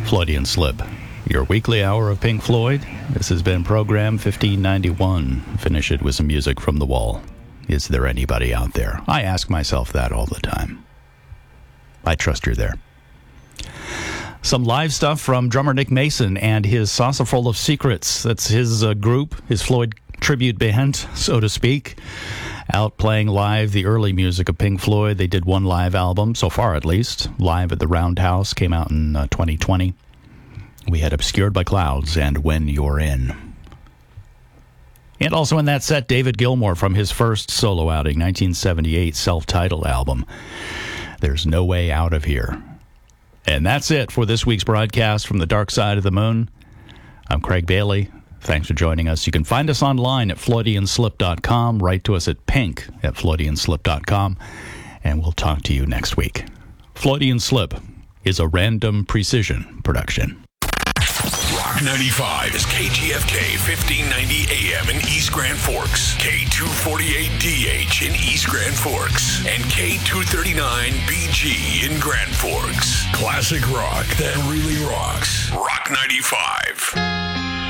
Floydian Slip, your weekly hour of Pink Floyd. This has been Program 1591. Finish it with some music from the wall. Is there anybody out there? I ask myself that all the time. I trust you're there. Some live stuff from drummer Nick Mason and his Saucerful of Secrets. That's his group, his Floyd tribute band, so to speak, out playing live the early music of Pink Floyd. They did one live album, so far at least, live at the Roundhouse, came out in 2020. We had Obscured by Clouds and When You're In. And also in that set, David Gilmour from his first solo outing, 1978 self-titled album, There's No Way Out of Here. And that's it for this week's broadcast from the Dark Side of the Moon. I'm Craig Bailey. Thanks for joining us. You can find us online at FloydianSlip.com. Write to us at pink@FloydianSlip.com. And we'll talk to you next week. Floydian Slip is a Random Precision production. Rock 95 is KGFK 1590 AM in East Grand Forks, K248DH in East Grand Forks, and K239BG in Grand Forks. Classic rock that really rocks. Rock 95.